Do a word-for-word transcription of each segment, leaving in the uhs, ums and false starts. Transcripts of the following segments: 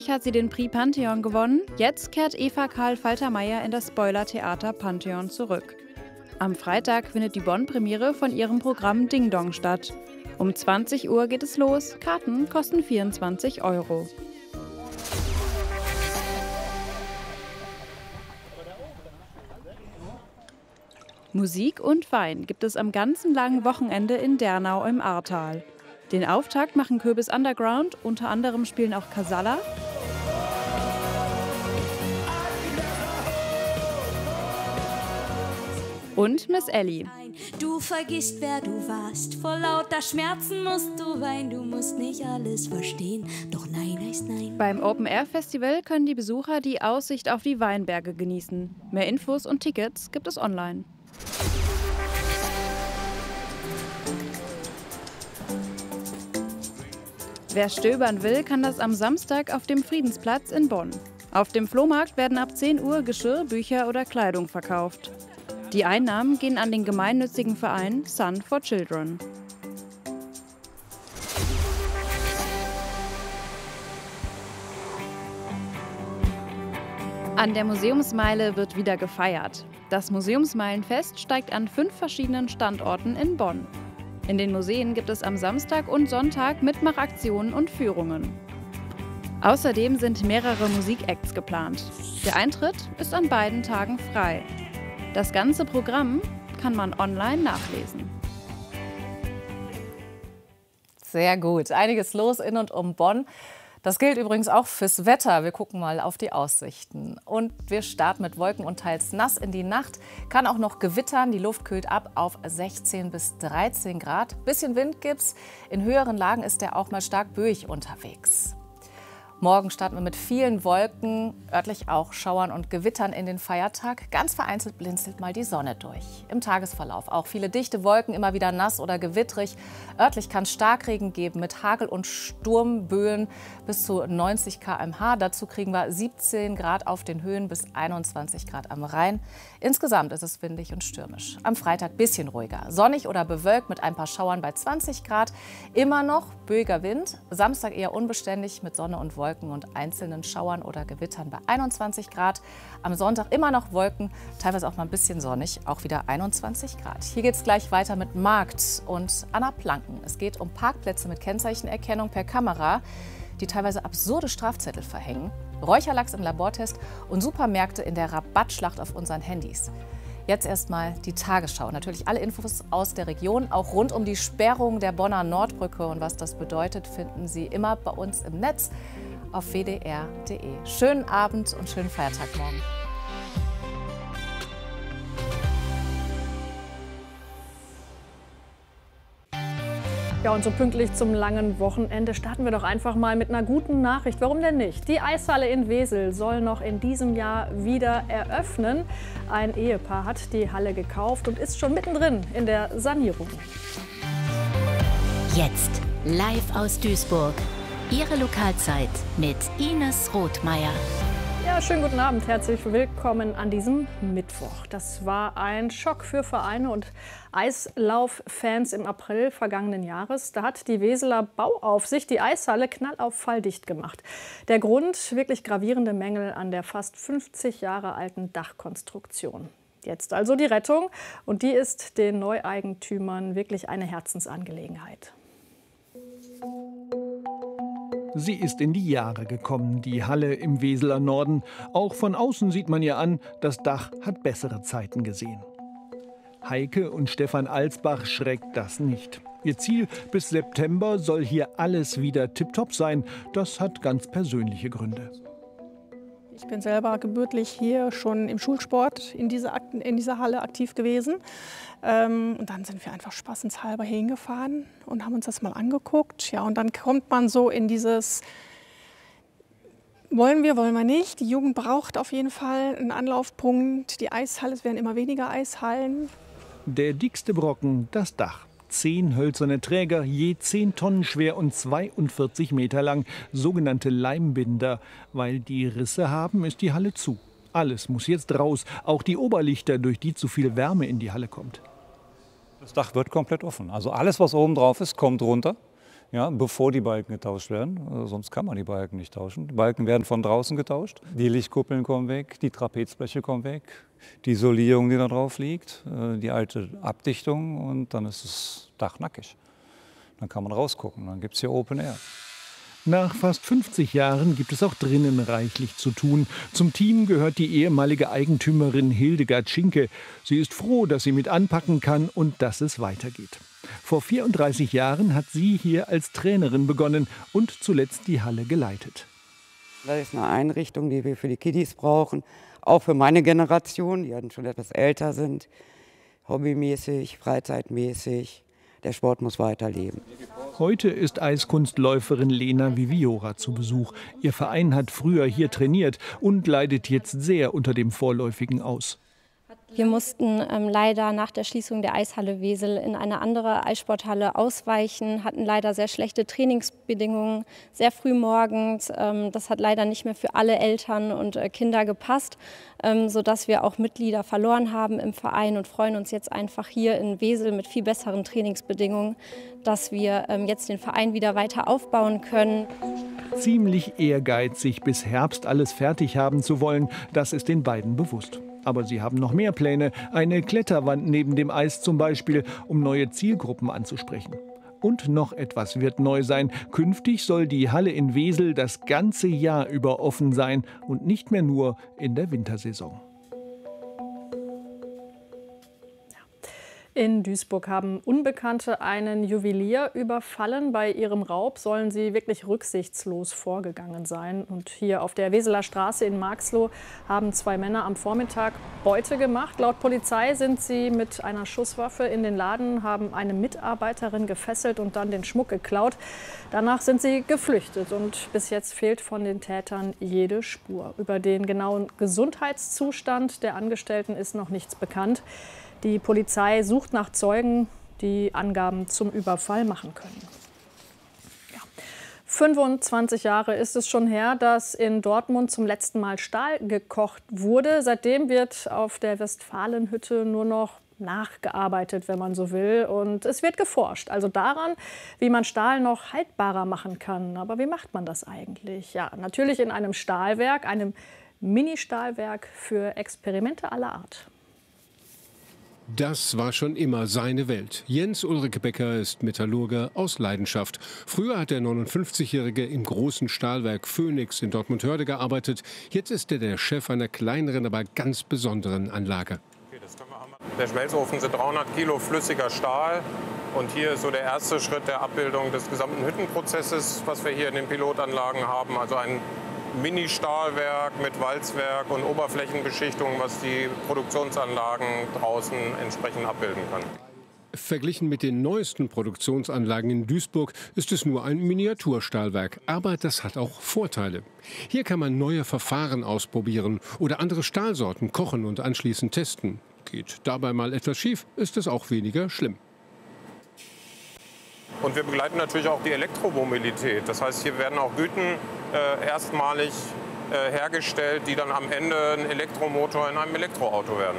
Hat sie den Prix Pantheon gewonnen. Jetzt kehrt Eva Karl Faltermeier in das Spoiler-Theater Pantheon zurück. Am Freitag findet die Bonn-Premiere von ihrem Programm Ding Dong statt. Um zwanzig Uhr geht es los. Karten kosten vierundzwanzig Euro. Musik und Wein gibt es am ganzen langen Wochenende in Dernau im Ahrtal. Den Auftakt machen Kürbis Underground, unter anderem spielen auch Casalla und Miss Ellie. Du vergisst, wer du warst, vor lauter Schmerzen musst du weinen, du musst nicht alles verstehen, doch nein heißt nein. Beim Open-Air-Festival können die Besucher die Aussicht auf die Weinberge genießen. Mehr Infos und Tickets gibt es online. Wer stöbern will, kann das am Samstag auf dem Friedensplatz in Bonn. Auf dem Flohmarkt werden ab zehn Uhr Geschirr, Bücher oder Kleidung verkauft. Die Einnahmen gehen an den gemeinnützigen Verein Sun for Children. An der Museumsmeile wird wieder gefeiert. Das Museumsmeilenfest steigt an fünf verschiedenen Standorten in Bonn. In den Museen gibt es am Samstag und Sonntag Mitmachaktionen und Führungen. Außerdem sind mehrere Musikacts geplant. Der Eintritt ist an beiden Tagen frei. Das ganze Programm kann man online nachlesen. Sehr gut. Einiges los in und um Bonn. Das gilt übrigens auch fürs Wetter. Wir gucken mal auf die Aussichten. Und wir starten mit Wolken und teils nass in die Nacht. Kann auch noch gewittern. Die Luft kühlt ab auf sechzehn bis dreizehn Grad. Bisschen Wind gibt's. In höheren Lagen ist der auch mal stark böig unterwegs. Morgen starten wir mit vielen Wolken, örtlich auch Schauern und Gewittern in den Feiertag. Ganz vereinzelt blinzelt mal die Sonne durch. Im Tagesverlauf auch viele dichte Wolken, immer wieder nass oder gewittrig. Örtlich kann es Starkregen geben mit Hagel- und Sturmböen bis zu neunzig Kilometer pro Stunde. Dazu kriegen wir siebzehn Grad auf den Höhen bis einundzwanzig Grad am Rhein. Insgesamt ist es windig und stürmisch. Am Freitag bisschen ruhiger. Sonnig oder bewölkt mit ein paar Schauern bei zwanzig Grad. Immer noch böiger Wind. Samstag eher unbeständig mit Sonne und Wolken und einzelnen Schauern oder Gewittern bei einundzwanzig Grad. Am Sonntag immer noch Wolken, teilweise auch mal ein bisschen sonnig, auch wieder einundzwanzig Grad. Hier geht es gleich weiter mit Markt und Anna Planken. Es geht um Parkplätze mit Kennzeichenerkennung per Kamera, die teilweise absurde Strafzettel verhängen, Räucherlachs im Labortest und Supermärkte in der Rabattschlacht auf unseren Handys. Jetzt erstmal die Tagesschau. Natürlich alle Infos aus der Region, auch rund um die Sperrung der Bonner Nordbrücke und was das bedeutet, finden Sie immer bei uns im Netz auf w d r punkt d e. Schönen Abend und schönen Feiertag morgen. Ja, und so pünktlich zum langen Wochenende starten wir doch einfach mal mit einer guten Nachricht. Warum denn nicht? Die Eishalle in Wesel soll noch in diesem Jahr wieder eröffnen. Ein Ehepaar hat die Halle gekauft und ist schon mittendrin in der Sanierung. Jetzt live aus Duisburg. Ihre Lokalzeit mit Ines Rothmeier. Ja, schönen guten Abend, herzlich willkommen an diesem Mittwoch. Das war ein Schock für Vereine und Eislauffans im April vergangenen Jahres. Da hat die Weseler Bauaufsicht die Eishalle knallauf falldicht gemacht. Der Grund, wirklich gravierende Mängel an der fast fünfzig Jahre alten Dachkonstruktion. Jetzt also die Rettung und die ist den Neueigentümern wirklich eine Herzensangelegenheit. Sie ist in die Jahre gekommen, die Halle im Weseler Norden. Auch von außen sieht man ihr an, das Dach hat bessere Zeiten gesehen. Heike und Stefan Alsbach schreckt das nicht. Ihr Ziel, bis September soll hier alles wieder tipptopp sein. Das hat ganz persönliche Gründe. Ich bin selber gebürtig hier schon im Schulsport in dieser, in dieser Halle aktiv gewesen. Ähm, und dann sind wir einfach spaßenshalber hingefahren und haben uns das mal angeguckt. Ja, und dann kommt man so in dieses, wollen wir, wollen wir nicht. Die Jugend braucht auf jeden Fall einen Anlaufpunkt. Die Eishalle, es werden immer weniger Eishallen. Der dickste Brocken, das Dach. Zehn hölzerne Träger, je zehn Tonnen schwer und zweiundvierzig Meter lang, sogenannte Leimbinder. Weil die Risse haben, ist die Halle zu. Alles muss jetzt raus, auch die Oberlichter, durch die zu viel Wärme in die Halle kommt. Das Dach wird komplett offen. Also alles, was oben drauf ist, kommt runter. ja, bevor die Balken getauscht werden. Also sonst kann man die Balken nicht tauschen. Die Balken werden von draußen getauscht. Die Lichtkuppeln kommen weg, die Trapezbleche kommen weg, die Isolierung, die da drauf liegt, die alte Abdichtung und dann ist das Dach nackig. Dann kann man rausgucken, dann gibt es hier Open Air. Nach fast fünfzig Jahren gibt es auch drinnen reichlich zu tun. Zum Team gehört die ehemalige Eigentümerin Hildegard Schinke. Sie ist froh, dass sie mit anpacken kann und dass es weitergeht. Vor vierunddreißig Jahren hat sie hier als Trainerin begonnen und zuletzt die Halle geleitet. Das ist eine Einrichtung, die wir für die Kiddies brauchen, auch für meine Generation, die dann schon etwas älter sind, hobbymäßig, freizeitmäßig. Der Sport muss weiterleben. Heute ist Eiskunstläuferin Lena Viviora zu Besuch. Ihr Verein hat früher hier trainiert und leidet jetzt sehr unter dem vorläufigen Aus. Wir mussten ähm, leider nach der Schließung der Eishalle Wesel in eine andere Eissporthalle ausweichen, hatten leider sehr schlechte Trainingsbedingungen, sehr früh morgens. Ähm, das hat leider nicht mehr für alle Eltern und äh, Kinder gepasst, ähm, sodass wir auch Mitglieder verloren haben im Verein und freuen uns jetzt einfach hier in Wesel mit viel besseren Trainingsbedingungen, dass wir ähm, jetzt den Verein wieder weiter aufbauen können. Ziemlich ehrgeizig, bis Herbst alles fertig haben zu wollen, das ist den beiden bewusst. Aber sie haben noch mehr Pläne, eine Kletterwand neben dem Eis zum Beispiel, um neue Zielgruppen anzusprechen. Und noch etwas wird neu sein. Künftig soll die Halle in Wesel das ganze Jahr über offen sein und nicht mehr nur in der Wintersaison. In Duisburg haben Unbekannte einen Juwelier überfallen. Bei ihrem Raub sollen sie wirklich rücksichtslos vorgegangen sein. Und hier auf der Weseler Straße in Marxloh haben zwei Männer am Vormittag Beute gemacht. Laut Polizei sind sie mit einer Schusswaffe in den Laden, haben eine Mitarbeiterin gefesselt und dann den Schmuck geklaut. Danach sind sie geflüchtet und bis jetzt fehlt von den Tätern jede Spur. Über den genauen Gesundheitszustand der Angestellten ist noch nichts bekannt. Die Polizei sucht nach Zeugen, die Angaben zum Überfall machen können. Ja. fünfundzwanzig Jahre ist es schon her, dass in Dortmund zum letzten Mal Stahl gekocht wurde. Seitdem wird auf der Westfalenhütte nur noch nachgearbeitet, wenn man so will. Und es wird geforscht, also daran, wie man Stahl noch haltbarer machen kann. Aber wie macht man das eigentlich? Ja, natürlich in einem Stahlwerk, einem Mini-Stahlwerk für Experimente aller Art. Das war schon immer seine Welt. Jens Ulrike Becker ist Metallurge aus Leidenschaft. Früher hat der neunundfünfzigjährige im großen Stahlwerk Phoenix in Dortmund-Hörde gearbeitet. Jetzt ist er der Chef einer kleineren, aber ganz besonderen Anlage. Der Schmelzofen sind dreihundert Kilo flüssiger Stahl. Und hier ist so der erste Schritt der Abbildung des gesamten Hüttenprozesses, was wir hier in den Pilotanlagen haben. Also ein Mini-Stahlwerk mit Walzwerk und Oberflächenbeschichtung, was die Produktionsanlagen draußen entsprechend abbilden kann. Verglichen mit den neuesten Produktionsanlagen in Duisburg ist es nur ein Miniaturstahlwerk. Aber das hat auch Vorteile. Hier kann man neue Verfahren ausprobieren oder andere Stahlsorten kochen und anschließend testen. Geht dabei mal etwas schief, ist es auch weniger schlimm. Und wir begleiten natürlich auch die Elektromobilität. Das heißt, hier werden auch Güten äh, erstmalig äh, hergestellt, die dann am Ende ein Elektromotor in einem Elektroauto werden.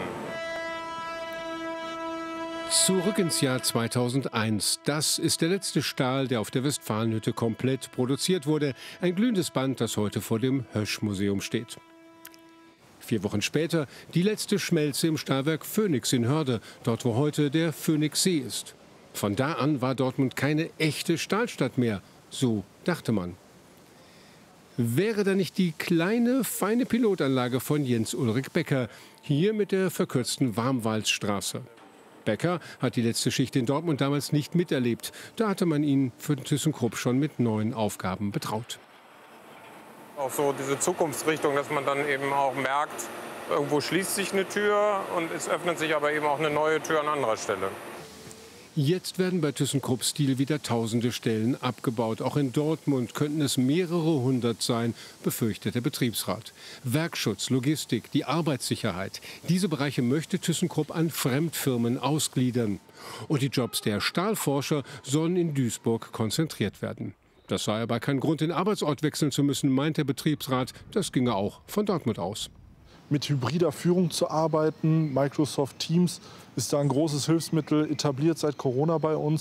Zurück ins Jahr zweitausendeins. Das ist der letzte Stahl, der auf der Westfalenhütte komplett produziert wurde. Ein glühendes Band, das heute vor dem Hösch-Museum steht. Vier Wochen später die letzte Schmelze im Stahlwerk Phoenix in Hörde, dort wo heute der Phoenixsee ist. Von da an war Dortmund keine echte Stahlstadt mehr, so dachte man. Wäre da nicht die kleine, feine Pilotanlage von Jens Ulrike Becker, hier mit der verkürzten Warmwaldstraße. Becker hat die letzte Schicht in Dortmund damals nicht miterlebt. Da hatte man ihn für ThyssenKrupp schon mit neuen Aufgaben betraut. Auch so diese Zukunftsrichtung, dass man dann eben auch merkt, irgendwo schließt sich eine Tür und es öffnet sich aber eben auch eine neue Tür an anderer Stelle. Jetzt werden bei ThyssenKrupp Steel wieder tausende Stellen abgebaut. Auch in Dortmund könnten es mehrere hundert sein, befürchtet der Betriebsrat. Werkschutz, Logistik, die Arbeitssicherheit. Diese Bereiche möchte ThyssenKrupp an Fremdfirmen ausgliedern. Und die Jobs der Stahlforscher sollen in Duisburg konzentriert werden. Das sei aber kein Grund, den Arbeitsort wechseln zu müssen, meint der Betriebsrat. Das ginge auch von Dortmund aus. Mit hybrider Führung zu arbeiten, Microsoft Teams ist da ein großes Hilfsmittel, etabliert seit Corona bei uns.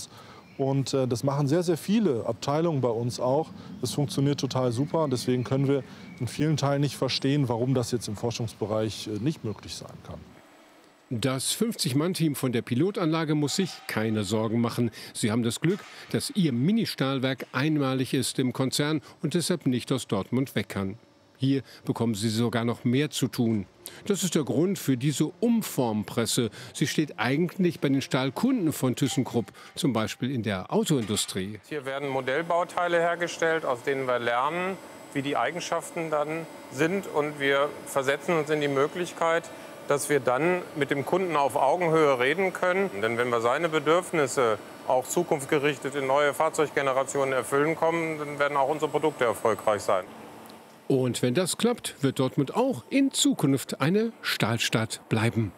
Und äh, das machen sehr, sehr viele Abteilungen bei uns auch. Das funktioniert total super. Und deswegen können wir in vielen Teilen nicht verstehen, warum das jetzt im Forschungsbereich äh, nicht möglich sein kann. Das fünfzig-Mann-Team von der Pilotanlage muss sich keine Sorgen machen. Sie haben das Glück, dass ihr Ministahlwerk einmalig ist im Konzern und deshalb nicht aus Dortmund weg kann. Hier bekommen sie sogar noch mehr zu tun. Das ist der Grund für diese Umformpresse. Sie steht eigentlich bei den Stahlkunden von ThyssenKrupp, zum Beispiel in der Autoindustrie. Hier werden Modellbauteile hergestellt, aus denen wir lernen, wie die Eigenschaften dann sind. Und wir versetzen uns in die Möglichkeit, dass wir dann mit dem Kunden auf Augenhöhe reden können. Denn wenn wir seine Bedürfnisse auch zukunftsgerichtet in neue Fahrzeuggenerationen erfüllen kommen, dann werden auch unsere Produkte erfolgreich sein. Und wenn das klappt, wird Dortmund auch in Zukunft eine Stahlstadt bleiben.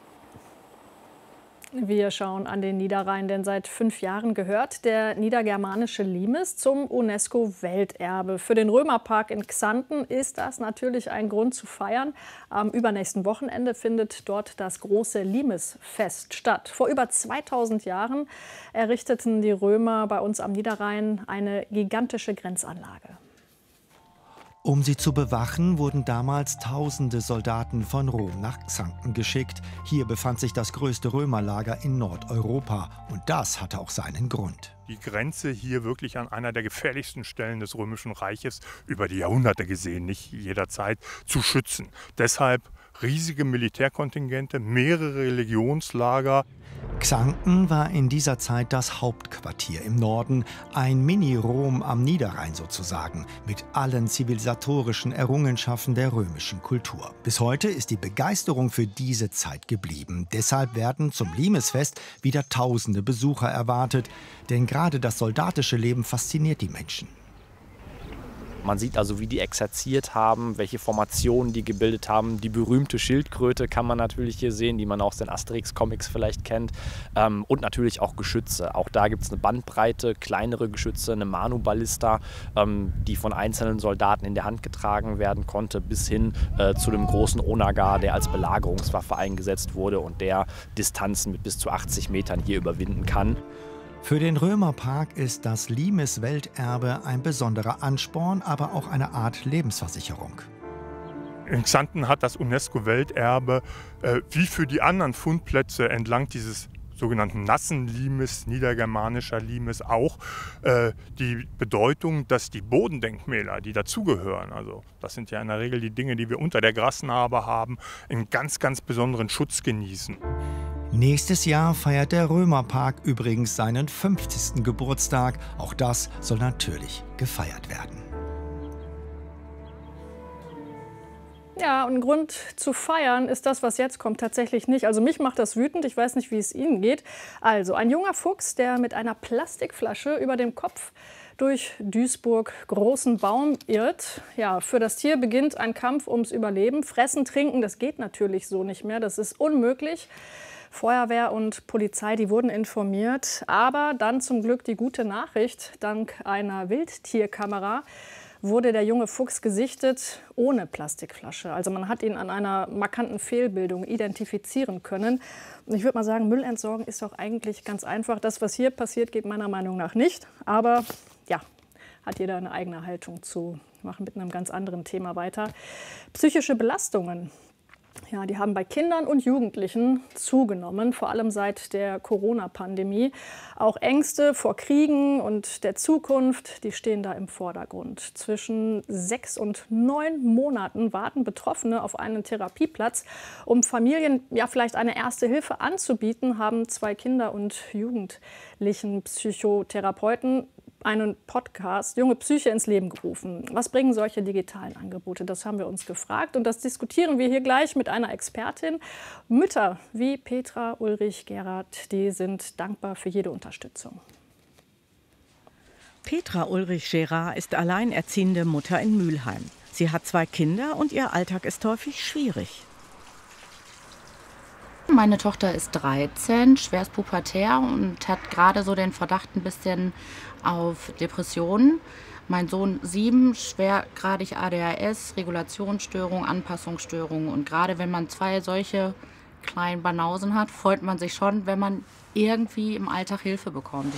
Wir schauen an den Niederrhein, denn seit fünf Jahren gehört der niedergermanische Limes zum UNESCO-Welterbe. Für den Römerpark in Xanten ist das natürlich ein Grund zu feiern. Am übernächsten Wochenende findet dort das große Limes-Fest statt. Vor über zweitausend Jahren errichteten die Römer bei uns am Niederrhein eine gigantische Grenzanlage. Um sie zu bewachen, wurden damals tausende Soldaten von Rom nach Xanten geschickt. Hier befand sich das größte Römerlager in Nordeuropa. Und das hatte auch seinen Grund. Die Grenze hier wirklich an einer der gefährlichsten Stellen des Römischen Reiches, über die Jahrhunderte gesehen, nicht jederzeit, zu schützen. Deshalb riesige Militärkontingente, mehrere Legionslager. Xanten war in dieser Zeit das Hauptquartier im Norden, ein Mini-Rom am Niederrhein sozusagen, mit allen zivilisatorischen Errungenschaften der römischen Kultur. Bis heute ist die Begeisterung für diese Zeit geblieben. Deshalb werden zum Limesfest wieder tausende Besucher erwartet, denn gerade das soldatische Leben fasziniert die Menschen. Man sieht also, wie die exerziert haben, welche Formationen die gebildet haben. Die berühmte Schildkröte kann man natürlich hier sehen, die man aus den Asterix-Comics vielleicht kennt. Ähm, und natürlich auch Geschütze. Auch da gibt es eine Bandbreite, kleinere Geschütze, eine Manu-Ballista, ähm, die von einzelnen Soldaten in der Hand getragen werden konnte, bis hin äh, zu dem großen Onagar, der als Belagerungswaffe eingesetzt wurde und der Distanzen mit bis zu achtzig Metern hier überwinden kann. Für den Römerpark ist das Limes-Welterbe ein besonderer Ansporn, aber auch eine Art Lebensversicherung. In Xanten hat das UNESCO-Welterbe, äh, wie für die anderen Fundplätze entlang dieses sogenannten nassen Limes, niedergermanischer Limes, auch äh, die Bedeutung, dass die Bodendenkmäler, die dazugehören, also das sind ja in der Regel die Dinge, die wir unter der Grasnarbe haben, einen ganz, ganz besonderen Schutz genießen. Nächstes Jahr feiert der Römerpark übrigens seinen fünfzigsten Geburtstag. Auch das soll natürlich gefeiert werden. Ja, und ein Grund zu feiern ist das, was jetzt kommt, tatsächlich nicht. Also mich macht das wütend, ich weiß nicht, wie es Ihnen geht. Also ein junger Fuchs, der mit einer Plastikflasche über dem Kopf durch Duisburg großen Baum irrt. Ja, für das Tier beginnt ein Kampf ums Überleben. Fressen, trinken, das geht natürlich so nicht mehr, das ist unmöglich. Feuerwehr und Polizei, die wurden informiert. Aber dann zum Glück die gute Nachricht, dank einer Wildtierkamera wurde der junge Fuchs gesichtet ohne Plastikflasche. Also man hat ihn an einer markanten Fehlbildung identifizieren können. Und ich würde mal sagen, Müll entsorgen ist doch eigentlich ganz einfach. Das, was hier passiert, geht meiner Meinung nach nicht. Aber ja, hat jeder eine eigene Haltung zu. Wir machen mit einem ganz anderen Thema weiter. Psychische Belastungen. Ja, die haben bei Kindern und Jugendlichen zugenommen, vor allem seit der Corona-Pandemie. Auch Ängste vor Kriegen und der Zukunft, die stehen da im Vordergrund. Zwischen sechs und neun Monaten warten Betroffene auf einen Therapieplatz. Um Familien ja vielleicht eine erste Hilfe anzubieten, haben zwei Kinder- und Jugendlichen Psychotherapeuten einen Podcast Junge Psyche ins Leben gerufen. Was bringen solche digitalen Angebote? Das haben wir uns gefragt und das diskutieren wir hier gleich mit einer Expertin. Mütter wie Petra Ulrich-Gerard, die sind dankbar für jede Unterstützung. Petra Ulrich-Gerard ist alleinerziehende Mutter in Mülheim. Sie hat zwei Kinder und ihr Alltag ist häufig schwierig. Meine Tochter ist dreizehn, schwerst pubertär und hat gerade so den Verdacht ein bisschen auf Depressionen. Mein Sohn sieben, schwergradig A D H S, Regulationsstörung, Anpassungsstörung. Und gerade wenn man zwei solche kleinen Banausen hat, freut man sich schon, wenn man irgendwie im Alltag Hilfe bekommt.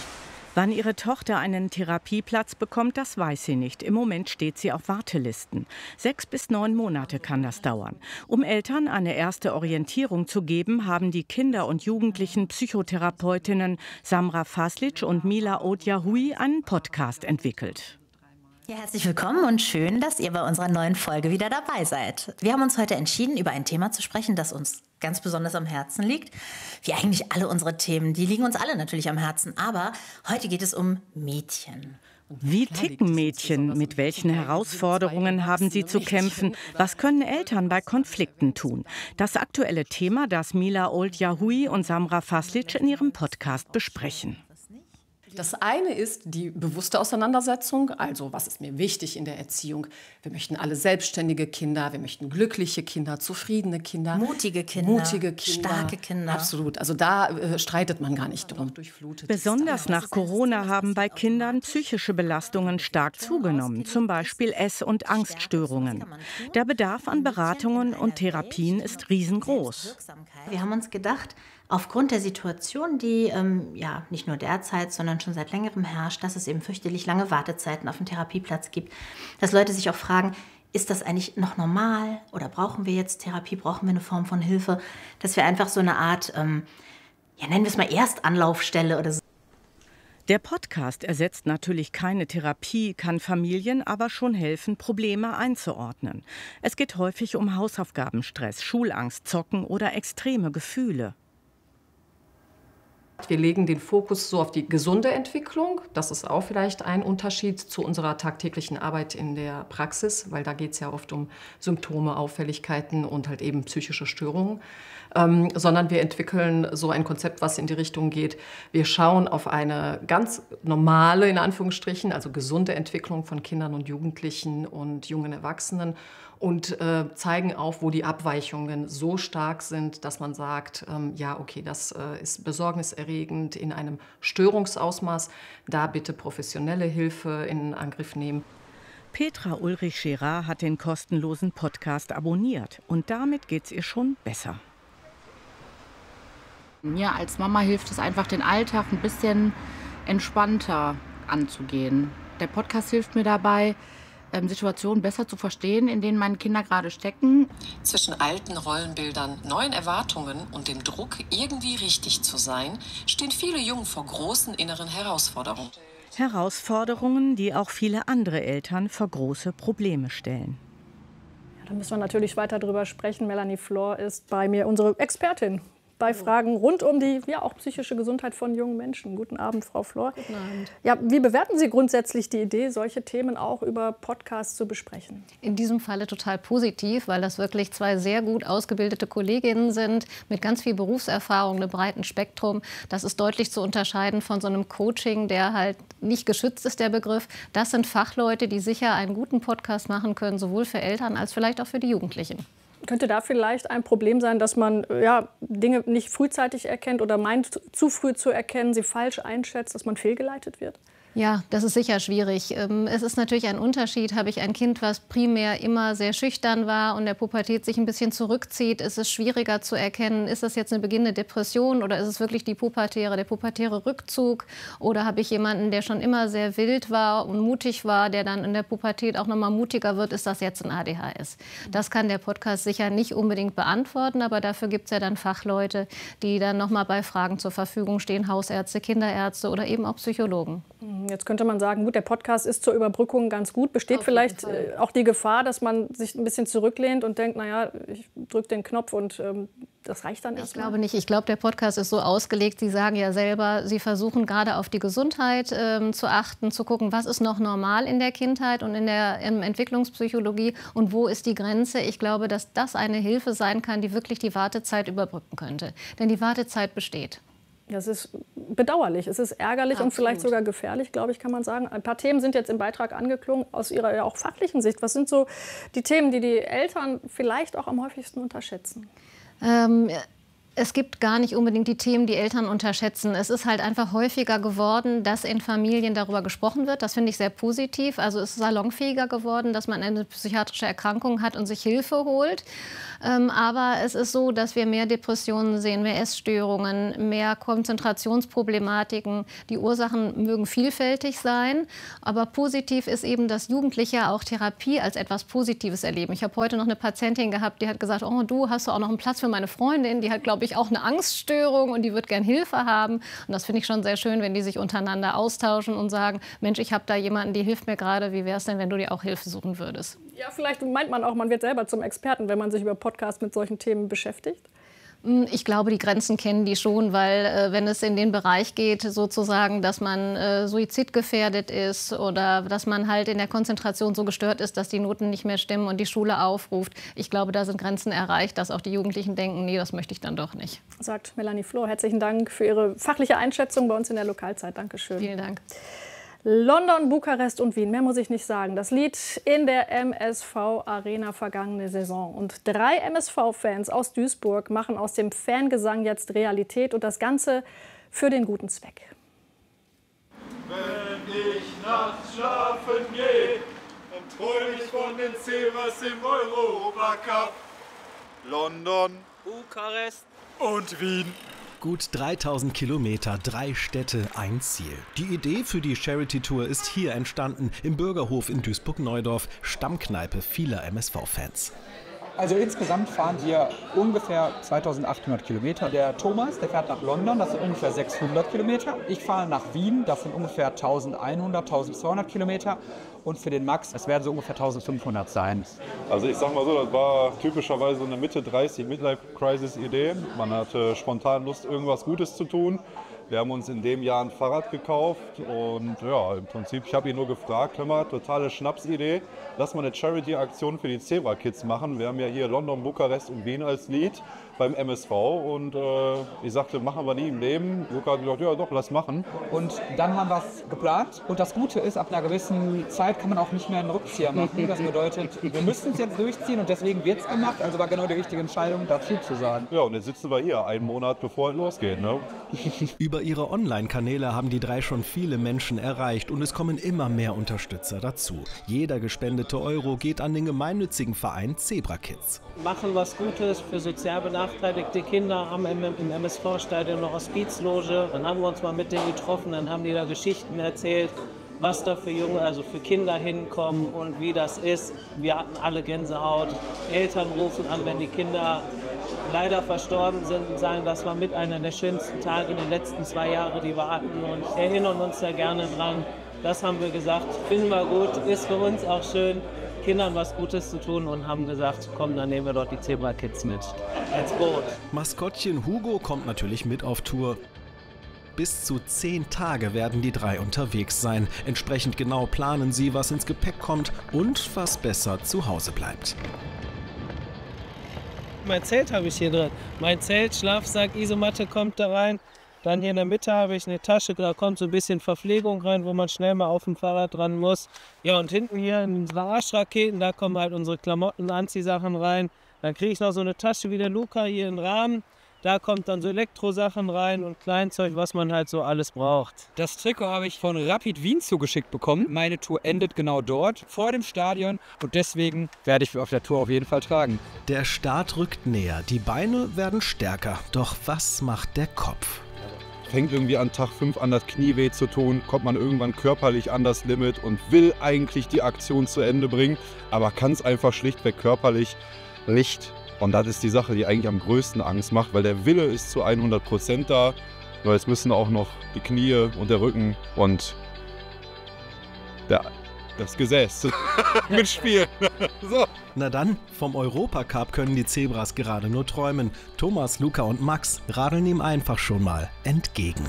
Wann ihre Tochter einen Therapieplatz bekommt, das weiß sie nicht. Im Moment steht sie auf Wartelisten. Sechs bis neun Monate kann das dauern. Um Eltern eine erste Orientierung zu geben, haben die Kinder- und Jugendlichen Psychotherapeutinnen Samra Faslic und Mila Oud-Yahoui einen Podcast entwickelt. Ja, herzlich willkommen und schön, dass ihr bei unserer neuen Folge wieder dabei seid. Wir haben uns heute entschieden, über ein Thema zu sprechen, das uns ganz besonders am Herzen liegt. Wie eigentlich alle unsere Themen, die liegen uns alle natürlich am Herzen. Aber heute geht es um Mädchen. Wie ticken Mädchen? Mit welchen Herausforderungen haben sie zu kämpfen? Was können Eltern bei Konflikten tun? Das aktuelle Thema, das Mila Oud-Yahoui und Samra Faslic in ihrem Podcast besprechen. Das eine ist die bewusste Auseinandersetzung, also was ist mir wichtig in der Erziehung. Wir möchten alle selbstständige Kinder, wir möchten glückliche Kinder, zufriedene Kinder. Mutige Kinder, mutige Kinder, starke Kinder. Absolut, also da äh, streitet man gar nicht drum. Besonders nach Corona haben bei Kindern psychische Belastungen stark zugenommen, zum Beispiel Ess- und Angststörungen. Der Bedarf an Beratungen und Therapien ist riesengroß. Wir haben uns gedacht, aufgrund der Situation, die ähm, ja nicht nur derzeit, sondern schon seit längerem herrscht, dass es eben fürchterlich lange Wartezeiten auf den Therapieplatz gibt, dass Leute sich auch fragen, ist das eigentlich noch normal oder brauchen wir jetzt Therapie, brauchen wir eine Form von Hilfe, dass wir einfach so eine Art, ähm, ja nennen wir es mal Erstanlaufstelle oder so. Der Podcast ersetzt natürlich keine Therapie, kann Familien aber schon helfen, Probleme einzuordnen. Es geht häufig um Hausaufgabenstress, Schulangst, Zocken oder extreme Gefühle. Wir legen den Fokus so auf die gesunde Entwicklung. Das ist auch vielleicht ein Unterschied zu unserer tagtäglichen Arbeit in der Praxis, weil da geht es ja oft um Symptome, Auffälligkeiten und halt eben psychische Störungen. Ähm, sondern wir entwickeln so ein Konzept, was in die Richtung geht. Wir schauen auf eine ganz normale, in Anführungsstrichen, also gesunde Entwicklung von Kindern und Jugendlichen und jungen Erwachsenen und äh, zeigen auf, wo die Abweichungen so stark sind, dass man sagt, ähm, ja, okay, das äh, ist besorgniserregend in einem Störungsausmaß, da bitte professionelle Hilfe in Angriff nehmen. Petra Ulrich-Gerard hat den kostenlosen Podcast abonniert und damit geht's ihr schon besser. Mir als Mama hilft es einfach, den Alltag ein bisschen entspannter anzugehen. Der Podcast hilft mir dabei, Situationen besser zu verstehen, in denen meine Kinder gerade stecken. Zwischen alten Rollenbildern, neuen Erwartungen und dem Druck, irgendwie richtig zu sein, stehen viele Jungen vor großen inneren Herausforderungen. Herausforderungen, die auch viele andere Eltern vor große Probleme stellen. Ja, da müssen wir natürlich weiter drüber sprechen. Melanie Flor ist bei mir unsere Expertin bei Fragen rund um die ja, auch psychische Gesundheit von jungen Menschen. Guten Abend, Frau Flor. Guten Abend. Ja, wie bewerten Sie grundsätzlich die Idee, solche Themen auch über Podcasts zu besprechen? In diesem Falle total positiv, weil das wirklich zwei sehr gut ausgebildete Kolleginnen sind, mit ganz viel Berufserfahrung, einem breiten Spektrum. Das ist deutlich zu unterscheiden von so einem Coaching, der halt nicht geschützt ist, der Begriff. Das sind Fachleute, die sicher einen guten Podcast machen können, sowohl für Eltern als vielleicht auch für die Jugendlichen. Könnte da vielleicht ein Problem sein, dass man ja, Dinge nicht frühzeitig erkennt oder meint, zu früh zu erkennen, sie falsch einschätzt, dass man fehlgeleitet wird? Ja, das ist sicher schwierig. Es ist natürlich ein Unterschied. Habe ich ein Kind, was primär immer sehr schüchtern war und der Pubertät sich ein bisschen zurückzieht, ist es schwieriger zu erkennen, ist das jetzt eine beginnende Depression oder ist es wirklich die pubertäre, der pubertäre Rückzug? Oder habe ich jemanden, der schon immer sehr wild war und mutig war, der dann in der Pubertät auch noch mal mutiger wird, ist das jetzt ein A D H S? Das kann der Podcast sicher nicht unbedingt beantworten, aber dafür gibt es ja dann Fachleute, die dann noch mal bei Fragen zur Verfügung stehen, Hausärzte, Kinderärzte oder eben auch Psychologen. Jetzt könnte man sagen, gut, der Podcast ist zur Überbrückung ganz gut. Besteht vielleicht äh, auch die Gefahr, dass man sich ein bisschen zurücklehnt und denkt, naja, ich drücke den Knopf und ähm, das reicht dann erst Ich glaube nicht. Ich glaube, der Podcast ist so ausgelegt, Sie sagen ja selber, Sie versuchen gerade auf die Gesundheit ähm, zu achten, zu gucken, was ist noch normal in der Kindheit und in der ähm, Entwicklungspsychologie und wo ist die Grenze. Ich glaube, dass das eine Hilfe sein kann, die wirklich die Wartezeit überbrücken könnte. Denn die Wartezeit besteht. Das ist bedauerlich, es ist ärgerlich Absolut. Und vielleicht sogar gefährlich, glaube ich, kann man sagen. Ein paar Themen sind jetzt im Beitrag angeklungen, aus Ihrer ja auch fachlichen Sicht. Was sind so die Themen, die die Eltern vielleicht auch am häufigsten unterschätzen? Ähm, es gibt gar nicht unbedingt die Themen, die Eltern unterschätzen. Es ist halt einfach häufiger geworden, dass in Familien darüber gesprochen wird. Das finde ich sehr positiv. Also es ist salonfähiger geworden, dass man eine psychiatrische Erkrankung hat und sich Hilfe holt. Aber es ist so, dass wir mehr Depressionen sehen, mehr Essstörungen, mehr Konzentrationsproblematiken. Die Ursachen mögen vielfältig sein, aber positiv ist eben, dass Jugendliche auch Therapie als etwas Positives erleben. Ich habe heute noch eine Patientin gehabt, die hat gesagt, oh du, hast du auch noch einen Platz für meine Freundin? Die hat, glaube ich, auch eine Angststörung und die wird gern Hilfe haben. Und das finde ich schon sehr schön, wenn die sich untereinander austauschen und sagen, Mensch, ich habe da jemanden, die hilft mir gerade. Wie wäre es denn, wenn du dir auch Hilfe suchen würdest? Ja, vielleicht meint man auch, man wird selber zum Experten, wenn man sich über Podcasts mit solchen Themen beschäftigt. Ich glaube, die Grenzen kennen die schon, weil äh, wenn es in den Bereich geht, sozusagen, dass man äh, suizidgefährdet ist oder dass man halt in der Konzentration so gestört ist, dass die Noten nicht mehr stimmen und die Schule aufruft. Ich glaube, da sind Grenzen erreicht, dass auch die Jugendlichen denken, nee, das möchte ich dann doch nicht. Sagt Melanie Flohr. Herzlichen Dank für Ihre fachliche Einschätzung bei uns in der Lokalzeit. Dankeschön. Vielen Dank. London, Bukarest und Wien, mehr muss ich nicht sagen. Das Lied in der M S V-Arena vergangene Saison. Und drei M S V-Fans aus Duisburg machen aus dem Fangesang jetzt Realität und das Ganze für den guten Zweck. Wenn ich nachts schlafen gehe, dann träume ich von den Zebras im Europacup. London, Bukarest und Wien. Gut dreitausend Kilometer, drei Städte, ein Ziel. Die Idee für die Charity-Tour ist hier entstanden, im Bürgerhof in Duisburg-Neudorf, Stammkneipe vieler M S V-Fans. Also insgesamt fahren wir ungefähr zweitausendachthundert Kilometer. Der Thomas, der fährt nach London, das sind ungefähr sechshundert Kilometer. Ich fahre nach Wien, das sind ungefähr eintausendeinhundert, eintausendzweihundert Kilometer. Und für den Max, es werden so ungefähr eintausendfünfhundert sein. Also ich sag mal so, das war typischerweise eine Mitte dreißig Midlife-Crisis-Idee. Man hatte spontan Lust, irgendwas Gutes zu tun. Wir haben uns in dem Jahr ein Fahrrad gekauft und ja, im Prinzip, ich habe ihn nur gefragt, hör mal, totale Schnapsidee, lass mal eine Charity-Aktion für die Zebra Kids machen. Wir haben ja hier London, Bukarest und Wien als Lied beim M S V und äh, ich sagte, machen wir nie im Leben. Luca hat gesagt, ja doch, lass machen. Und dann haben wir es geplant und das Gute ist, ab einer gewissen Zeit kann man auch nicht mehr einen Rückzieher machen. Das bedeutet, wir müssen es jetzt durchziehen und deswegen wird es gemacht. Also war genau die richtige Entscheidung, dazu zu sagen. Ja, und jetzt sitzen wir hier, einen Monat bevor es losgeht. Ne? Über ihre Online-Kanäle haben die drei schon viele Menschen erreicht und es kommen immer mehr Unterstützer dazu. Jeder gespendete Euro geht an den gemeinnützigen Verein Zebra Kids. Machen was Gutes für sozial benachteiligte Kinder am, im, im M S V-Stadion, eine Hospizloge. Dann haben wir uns mal mit denen getroffen, dann haben die da Geschichten erzählt, was da für Junge, also für Kinder hinkommen und wie das ist. Wir hatten alle Gänsehaut. Eltern rufen an, wenn die Kinder leider verstorben sind und sagen, das war mit einer der schönsten Tage in den letzten zwei Jahren, die wir hatten und erinnern uns da gerne dran. Das haben wir gesagt, finden wir gut, ist für uns auch schön, Kindern was Gutes zu tun und haben gesagt, komm, dann nehmen wir dort die Zebra Kids mit. Let's go. Maskottchen Hugo kommt natürlich mit auf Tour. Bis zu zehn Tage werden die drei unterwegs sein. Entsprechend genau planen sie, was ins Gepäck kommt und was besser zu Hause bleibt. Mein Zelt habe ich hier drin. Mein Zelt, Schlafsack, Isomatte kommt da rein. Dann hier in der Mitte habe ich eine Tasche, da kommt so ein bisschen Verpflegung rein, wo man schnell mal auf dem Fahrrad dran muss. Ja, und hinten hier in unsere Arschraketen, da kommen halt unsere Klamotten, Anziehsachen rein. Dann kriege ich noch so eine Tasche wie der Luca hier in den Rahmen. Da kommt dann so Elektrosachen rein und Kleinzeug, was man halt so alles braucht. Das Trikot habe ich von Rapid Wien zugeschickt bekommen. Meine Tour endet genau dort, vor dem Stadion. Und deswegen werde ich auf der Tour auf jeden Fall tragen. Der Start rückt näher, die Beine werden stärker. Doch was macht der Kopf? Fängt irgendwie an Tag fünf an, das Knie weh zu tun, kommt man irgendwann körperlich an das Limit und will eigentlich die Aktion zu Ende bringen, aber kann es einfach schlichtweg körperlich nicht. Und das ist die Sache, die eigentlich am größten Angst macht, weil der Wille ist zu hundert Prozent da. Nur jetzt müssen auch noch die Knie und der Rücken und der, das Gesäß mitspielen. So. Na dann, vom Europacup können die Zebras gerade nur träumen. Thomas, Luca und Max radeln ihm einfach schon mal entgegen.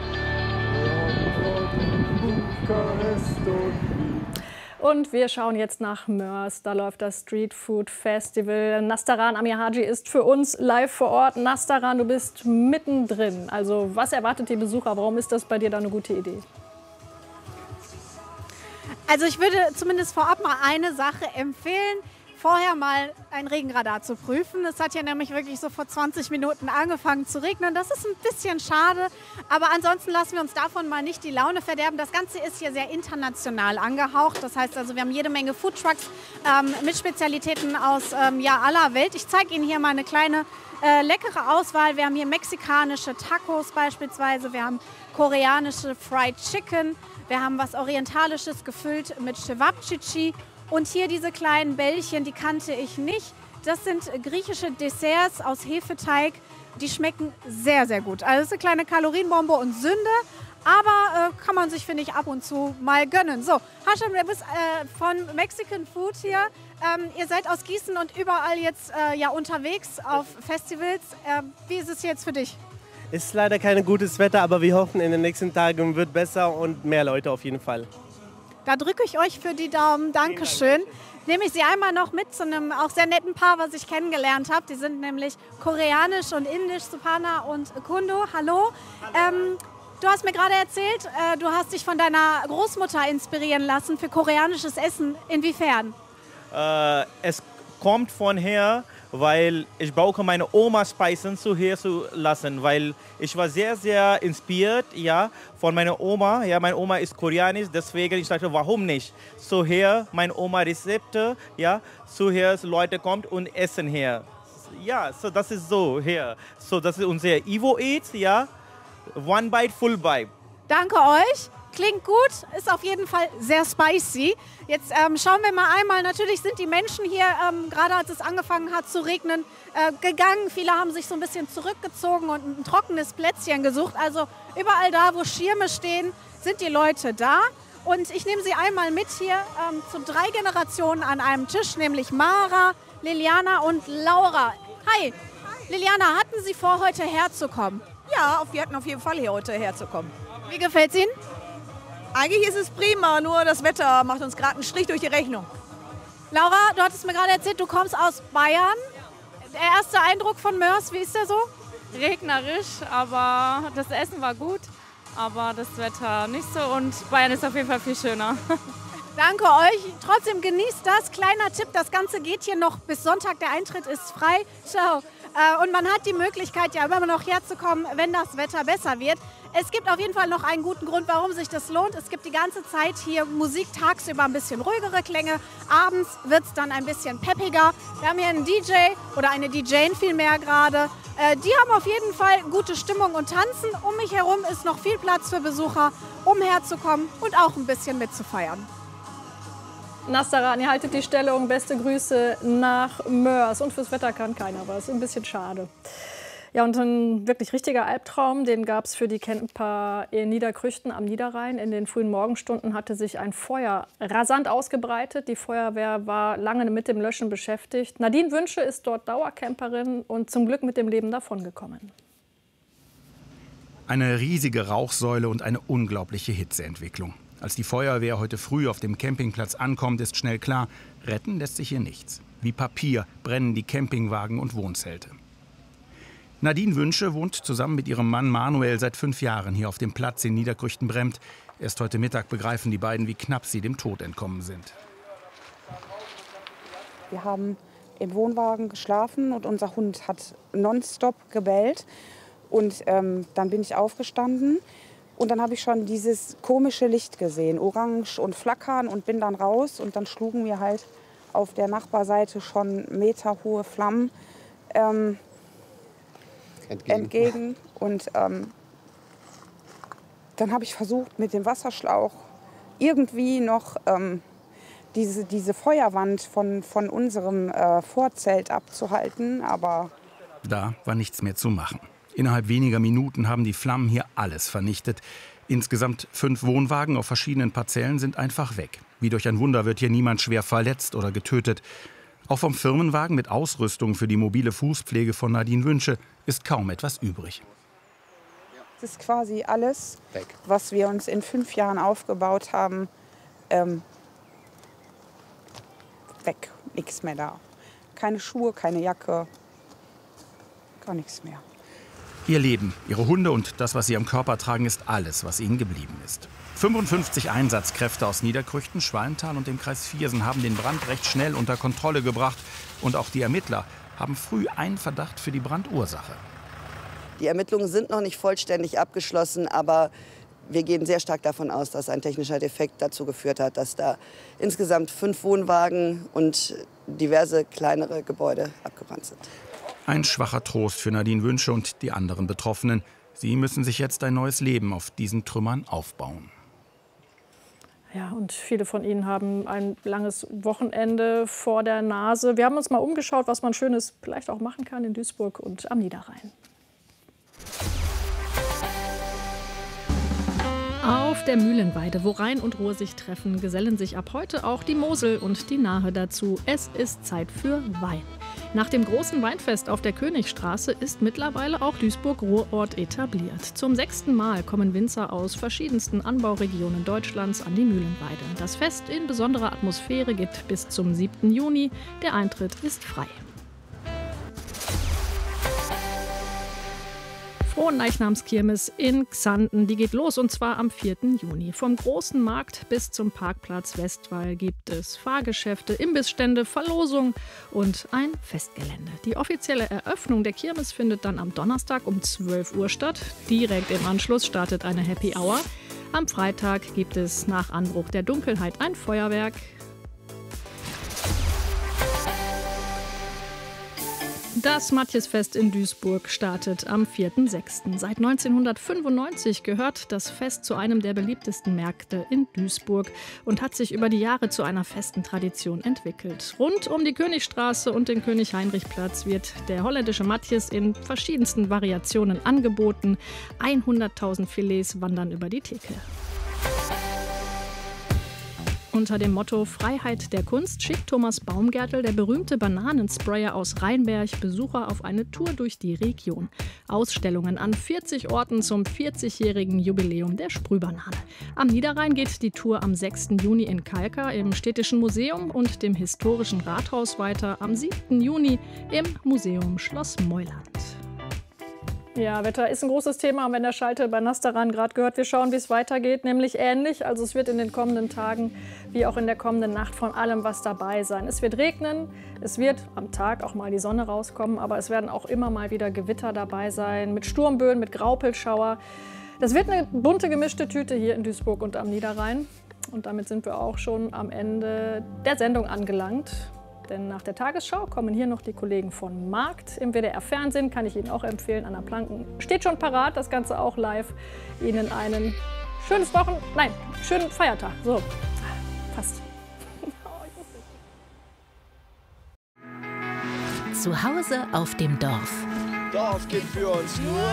Und wir schauen jetzt nach Mörs. Da läuft das Street Food Festival. Nastaran Amihaji ist für uns live vor Ort. Nastaran, du bist mittendrin. Also was erwartet die Besucher? Warum ist das bei dir da eine gute Idee? Also ich würde zumindest vorab mal eine Sache empfehlen. vorher mal ein Regenradar zu prüfen. Es hat ja nämlich wirklich so vor zwanzig Minuten angefangen zu regnen. Das ist ein bisschen schade, aber ansonsten lassen wir uns davon mal nicht die Laune verderben. Das Ganze ist hier sehr international angehaucht. Das heißt also, wir haben jede Menge Foodtrucks ähm, mit Spezialitäten aus ähm, ja, aller Welt. Ich zeige Ihnen hier mal eine kleine äh, leckere Auswahl. Wir haben hier mexikanische Tacos beispielsweise, wir haben koreanische Fried Chicken, wir haben was Orientalisches gefüllt mit Cevapcici. Und hier diese kleinen Bällchen, die kannte ich nicht. Das sind griechische Desserts aus Hefeteig. Die schmecken sehr, sehr gut. Also das ist eine kleine Kalorienbombe und Sünde. Aber äh, kann man sich, finde ich, ab und zu mal gönnen. So, Haschim, du bist äh, von Mexican Food hier. Ähm, ihr seid aus Gießen und überall jetzt äh, ja, unterwegs auf Festivals. Äh, wie ist es jetzt für dich? Ist leider kein gutes Wetter, aber wir hoffen, in den nächsten Tagen wird besser und mehr Leute auf jeden Fall. Da drücke ich euch für die Daumen. Dankeschön. Nehme ich Sie einmal noch mit zu einem auch sehr netten Paar, was ich kennengelernt habe. Die sind nämlich koreanisch und indisch, Supana und Kundo. Hallo. Ähm, du hast mir gerade erzählt, äh, du hast dich von deiner Großmutter inspirieren lassen für koreanisches Essen. Inwiefern? Äh, es kommt von her, weil ich brauche meine Oma Speisen zu hier zu lassen, weil ich war sehr, sehr inspiriert, ja, von meiner Oma. Ja, meine Oma ist koreanisch, deswegen ich dachte, warum nicht? So hier, meine Oma Rezepte, ja, so hier Leute kommt und essen hier. Ja, so das ist so hier. So das ist unser Evo Eats, ja, one bite, full bite. Danke euch. Klingt gut, ist auf jeden Fall sehr spicy. Jetzt ähm, schauen wir mal einmal, natürlich sind die Menschen hier, ähm, gerade als es angefangen hat zu regnen, äh, gegangen. Viele haben sich so ein bisschen zurückgezogen und ein trockenes Plätzchen gesucht. Also überall da, wo Schirme stehen, sind die Leute da. Und ich nehme sie einmal mit hier ähm, zu drei Generationen an einem Tisch, nämlich Mara, Liliana und Laura. Hi, Liliana, hatten Sie vor, heute herzukommen? Ja, wir hatten auf jeden Fall hier heute herzukommen. Wie gefällt es Ihnen? Eigentlich ist es prima, nur das Wetter macht uns gerade einen Strich durch die Rechnung. Laura, du hattest mir gerade erzählt, du kommst aus Bayern. Der erste Eindruck von Mörs, wie ist der so? Regnerisch, aber das Essen war gut, aber das Wetter nicht so und Bayern ist auf jeden Fall viel schöner. Danke euch. Trotzdem genießt das. Kleiner Tipp, das Ganze geht hier noch bis Sonntag. Der Eintritt ist frei. Ciao. Und man hat die Möglichkeit, ja immer noch herzukommen, wenn das Wetter besser wird. Es gibt auf jeden Fall noch einen guten Grund, warum sich das lohnt. Es gibt die ganze Zeit hier Musik, tagsüber ein bisschen ruhigere Klänge. Abends wird es dann ein bisschen peppiger. Wir haben hier einen D J oder eine D J vielmehr gerade. Äh, die haben auf jeden Fall gute Stimmung und tanzen. Um mich herum ist noch viel Platz für Besucher, um herzukommen und auch ein bisschen mitzufeiern. Nastaran, ihr haltet die Stellung. Beste Grüße nach Mörs. Und fürs Wetter kann keiner was. Ein bisschen schade. Ja, und ein wirklich richtiger Albtraum, den gab es für die Camper in Niederkrüchten am Niederrhein. In den frühen Morgenstunden hatte sich ein Feuer rasant ausgebreitet. Die Feuerwehr war lange mit dem Löschen beschäftigt. Nadine Wünsche ist dort Dauercamperin und zum Glück mit dem Leben davongekommen. Eine riesige Rauchsäule und eine unglaubliche Hitzeentwicklung. Als die Feuerwehr heute früh auf dem Campingplatz ankommt, ist schnell klar, retten lässt sich hier nichts. Wie Papier brennen die Campingwagen und Wohnzelte. Nadine Wünsche wohnt zusammen mit ihrem Mann Manuel seit fünf Jahren hier auf dem Platz in Niederkrüchten-Brempt. Erst heute Mittag begreifen die beiden, wie knapp sie dem Tod entkommen sind. Wir haben im Wohnwagen geschlafen und unser Hund hat nonstop gebellt. Und ähm, dann bin ich aufgestanden und dann habe ich schon dieses komische Licht gesehen, orange und flackern, und bin dann raus. Und dann schlugen mir halt auf der Nachbarseite schon meterhohe Flammen ähm, entgegen. entgegen. Und ähm, dann habe ich versucht, mit dem Wasserschlauch irgendwie noch ähm, diese, diese Feuerwand von, von unserem äh, Vorzelt abzuhalten. Aber da war nichts mehr zu machen. Innerhalb weniger Minuten haben die Flammen hier alles vernichtet. Insgesamt fünf Wohnwagen auf verschiedenen Parzellen sind einfach weg. Wie durch ein Wunder wird hier niemand schwer verletzt oder getötet. Auch vom Firmenwagen mit Ausrüstung für die mobile Fußpflege von Nadine Wünsche ist kaum etwas übrig. es ist quasi alles, weg, was wir uns in fünf Jahren aufgebaut haben, ähm, weg. Nichts mehr da. Keine Schuhe, keine Jacke, gar nichts mehr. Ihr Leben, ihre Hunde und das, was sie am Körper tragen, ist alles, was ihnen geblieben ist. fünfundfünfzig Einsatzkräfte aus Niederkrüchten, Schwalmtal und dem Kreis Viersen haben den Brand recht schnell unter Kontrolle gebracht. Und auch die Ermittler haben früh einen Verdacht für die Brandursache. Die Ermittlungen sind noch nicht vollständig abgeschlossen, aber wir gehen sehr stark davon aus, dass ein technischer Defekt dazu geführt hat, dass da insgesamt fünf Wohnwagen und diverse kleinere Gebäude abgebrannt sind. Ein schwacher Trost für Nadine Wünsche und die anderen Betroffenen. Sie müssen sich jetzt ein neues Leben auf diesen Trümmern aufbauen. Ja, und viele von Ihnen haben ein langes Wochenende vor der Nase. Wir haben uns mal umgeschaut, was man Schönes vielleicht auch machen kann in Duisburg und am Niederrhein. Auf der Mühlenweide, wo Rhein und Ruhr sich treffen, gesellen sich ab heute auch die Mosel und die Nahe dazu. Es ist Zeit für Wein. Nach dem großen Weinfest auf der Königstraße ist mittlerweile auch Duisburg-Ruhrort etabliert. Zum sechsten Mal kommen Winzer aus verschiedensten Anbauregionen Deutschlands an die Mühlenweide. Das Fest in besonderer Atmosphäre geht bis zum siebten Juni. Der Eintritt ist frei. Frohenleichnamskirmes in Xanten, die geht los und zwar am vierten Juni. Vom großen Markt bis zum Parkplatz Westwall gibt es Fahrgeschäfte, Imbissstände, Verlosung und ein Festgelände. Die offizielle Eröffnung der Kirmes findet dann am Donnerstag um zwölf Uhr statt. Direkt im Anschluss startet eine Happy Hour. Am Freitag gibt es nach Anbruch der Dunkelheit ein Feuerwerk. Das Matjesfest in Duisburg startet am vierten sechsten Seit neunzehnhundertfünfundneunzig gehört das Fest zu einem der beliebtesten Märkte in Duisburg und hat sich über die Jahre zu einer festen Tradition entwickelt. Rund um die Königstraße und den König-Heinrich-Platz wird der holländische Matjes in verschiedensten Variationen angeboten. hunderttausend Filets wandern über die Theke. Unter dem Motto Freiheit der Kunst schickt Thomas Baumgärtel, der berühmte Bananensprayer aus Rheinberg, Besucher auf eine Tour durch die Region. Ausstellungen an vierzig Orten zum vierzigjährigen Jubiläum der Sprühbanane. Am Niederrhein geht die Tour am sechsten Juni in Kalka im Städtischen Museum und dem Historischen Rathaus weiter am siebten Juni im Museum Schloss Meuland. Ja, Wetter ist ein großes Thema, und wenn der Schalte bei nass daran gerade gehört, wir schauen, wie es weitergeht, nämlich ähnlich. Also es wird in den kommenden Tagen wie auch in der kommenden Nacht von allem was dabei sein. Es wird regnen, es wird am Tag auch mal die Sonne rauskommen, aber es werden auch immer mal wieder Gewitter dabei sein, mit Sturmböen, mit Graupelschauer. Das wird eine bunte gemischte Tüte hier in Duisburg und am Niederrhein. Und damit sind wir auch schon am Ende der Sendung angelangt. Denn nach der Tagesschau kommen hier noch die Kollegen von Markt. Im W D R Fernsehen kann ich Ihnen auch empfehlen. Anna Planken steht schon parat, das Ganze auch live. Ihnen einen schönes Wochen... Nein, schönen Feiertag. So, fast. Zu Hause auf dem Dorf. Dorf geht für uns nur...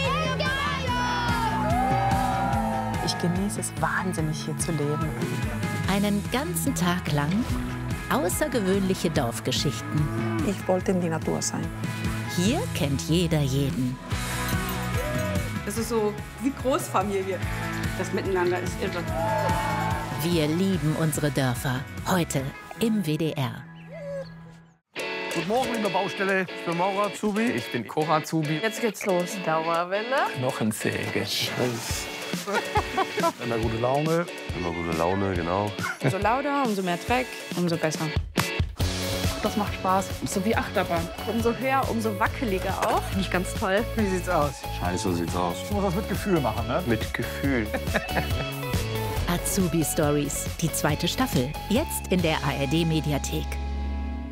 Ich genieße es wahnsinnig, hier zu leben. Einen ganzen Tag lang außergewöhnliche Dorfgeschichten. Ich wollte in die Natur sein. Hier kennt jeder jeden. Es ist so wie Großfamilie. Das Miteinander ist irre. Wir lieben unsere Dörfer. Heute im W D R. Guten Morgen in der Baustelle. Ich bin Maurer Azubi. Ich bin Koch Azubi. Jetzt geht's los. Dauerwelle. Knochensäge. Scheiß. Immer gute Laune. Immer gute Laune, genau. Umso lauter, umso mehr Dreck, umso besser. Das macht Spaß. So wie Achterbahn. Umso höher, umso wackeliger auch. Finde ich ganz toll. Wie sieht's aus? Scheiße, so sieht's aus. Ich muss das mit Gefühl machen, ne? Mit Gefühl. Azubi Stories, die zweite Staffel. Jetzt in der A R D Mediathek.